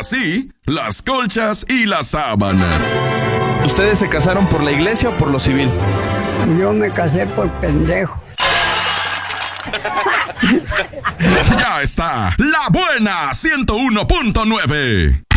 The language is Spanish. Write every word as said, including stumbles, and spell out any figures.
Así, las colchas y las sábanas. ¿Ustedes se casaron por la iglesia o por lo civil? Yo me casé por pendejo. Ya está, La Buena ciento uno punto nueve.